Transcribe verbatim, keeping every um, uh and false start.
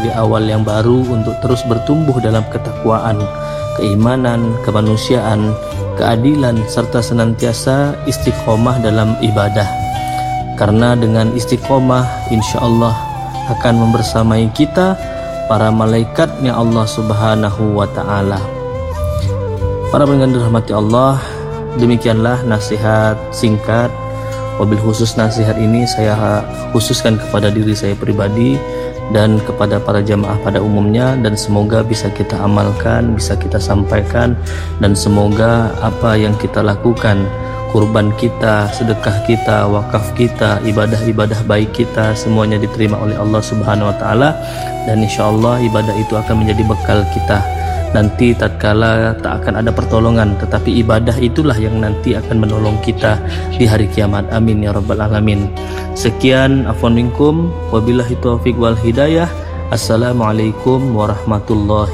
sebagai awal yang baru untuk terus bertumbuh dalam ketakwaan, keimanan, kemanusiaan, keadilan, serta senantiasa istiqomah dalam ibadah. Karena dengan istiqomah insya Allah akan membersamai kita para malaikatnya Allah subhanahu wa ta'ala. Para pendengar dirahmati Allah, demikianlah nasihat singkat. Wabil khusus nasihat ini saya khususkan kepada diri saya pribadi dan kepada para jamaah pada umumnya, dan semoga bisa kita amalkan, bisa kita sampaikan, dan semoga apa yang kita lakukan, kurban kita, sedekah kita, wakaf kita, ibadah-ibadah baik kita, semuanya diterima oleh Allah subhanahu wa ta'ala, dan insya Allah ibadah itu akan menjadi bekal kita nanti tatkala tak akan ada pertolongan, tetapi ibadah itulah yang nanti akan menolong kita di hari kiamat. Amin ya rabbal alamin. Sekian, afwan minkum, wabillahi taufiq wal hidayah. Assalamualaikum warahmatullahi